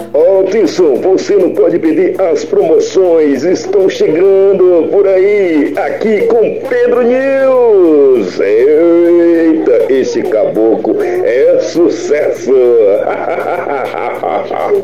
Atenção, você não pode perder as promoções. Estão chegando por aí, aqui com Pedro News. Eita, esse caboclo é sucesso.